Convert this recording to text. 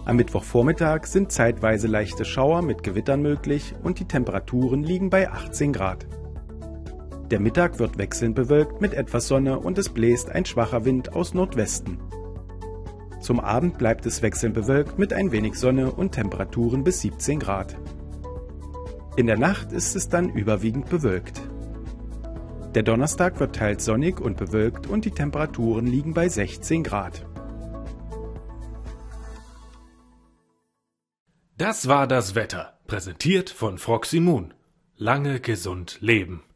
Am Mittwochvormittag sind zeitweise leichte Schauer mit Gewittern möglich und die Temperaturen liegen bei 18 Grad. Der Mittag wird wechselnd bewölkt mit etwas Sonne und es bläst ein schwacher Wind aus Nordwesten. Zum Abend bleibt es wechselnd bewölkt mit ein wenig Sonne und Temperaturen bis 17 Grad. In der Nacht ist es dann überwiegend bewölkt. Der Donnerstag wird teils sonnig und bewölkt und die Temperaturen liegen bei 16 Grad. Das war das Wetter, präsentiert von Froximun. Lange gesund leben.